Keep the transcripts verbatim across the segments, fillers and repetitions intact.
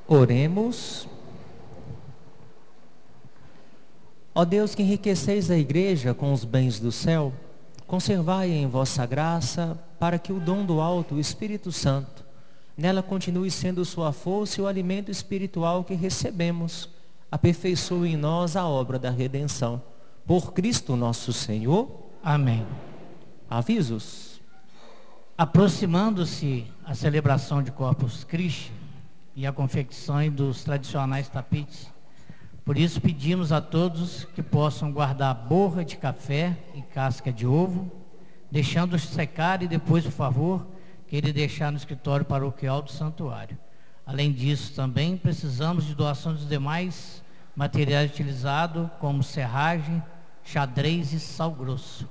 Oremos. Ó Deus, que enriqueceis a igreja com os bens do céu, conservai-a em vossa graça, para que o dom do alto, o Espírito Santo, nela continue sendo sua força e o alimento espiritual que recebemos, aperfeiçoe em nós a obra da redenção. Por Cristo nosso Senhor. Amém. Avisos. Aproximando-se a celebração de Corpus Christi e a confecção dos tradicionais tapetes, por isso pedimos a todos que possam guardar borra de café e casca de ovo, deixando-os secar e depois, por favor, querer deixar no escritório paroquial do santuário. Além disso, também precisamos de doação dos demais materiais utilizados, como serragem, xadrez e sal grosso.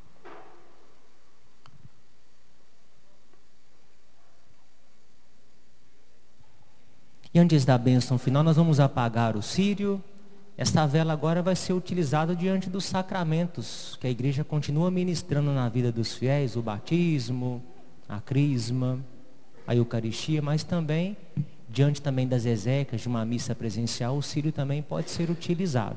E antes da bênção final, nós vamos apagar o círio. Esta vela agora vai ser utilizada diante dos sacramentos, que a igreja continua ministrando na vida dos fiéis, o batismo, a crisma, a eucaristia, mas também, diante também das exéquias de uma missa presencial, o círio também pode ser utilizado.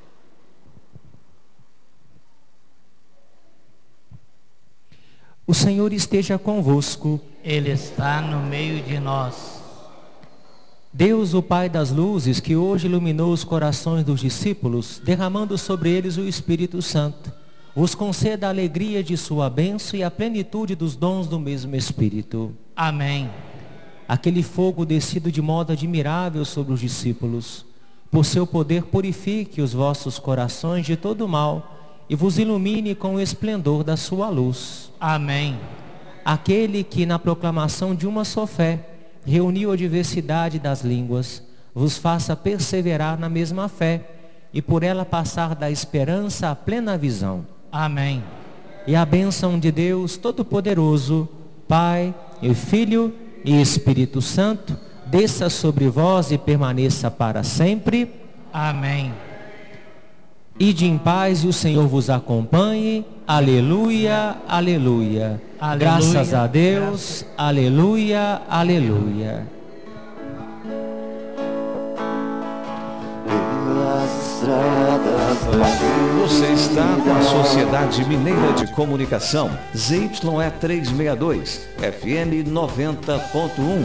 O Senhor esteja convosco. Ele está no meio de nós. Deus, o Pai das luzes, que hoje iluminou os corações dos discípulos, derramando sobre eles o Espírito Santo, vos conceda a alegria de sua bênção e a plenitude dos dons do mesmo Espírito. Amém. Aquele fogo descido de modo admirável sobre os discípulos, por seu poder purifique os vossos corações de todo mal e vos ilumine com o esplendor da sua luz. Amém. Aquele que na proclamação de uma só fé reuniu a diversidade das línguas, vos faça perseverar na mesma fé e por ela passar da esperança à plena visão. Amém. E a bênção de Deus Todo-Poderoso, Pai e Filho e Espírito Santo, desça sobre vós e permaneça para sempre. Amém. Ide em paz e o Senhor vos acompanhe. Aleluia, aleluia. Aleluia. Graças a Deus. Graças. Aleluia, aleluia. Você está com a Sociedade Mineira de Comunicação, Z Y E trezentos e sessenta e dois, F M noventa ponto um.